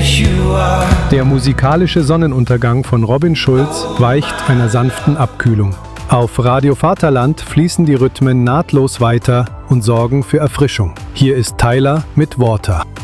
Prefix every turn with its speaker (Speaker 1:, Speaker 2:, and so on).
Speaker 1: Der musikalische Sonnenuntergang von Robin Schulz weicht einer sanften Abkühlung. Auf Radio Vaterland fließen die Rhythmen nahtlos weiter und sorgen für Erfrischung. Hier ist Tyler mit Water.